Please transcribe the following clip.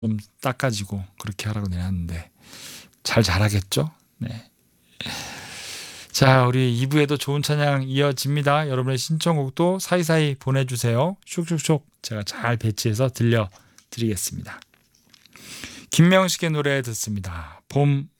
좀 닦아지고 그렇게 하라고 내놨는데 잘 자라겠죠? 네. 자, 우리 2부에도 좋은 찬양 이어집니다. 여러분의 신청곡도 사이사이 보내주세요. 슉슉슉 제가 잘 배치해서 들려드리겠습니다. 김명식의 노래 듣습니다. 봄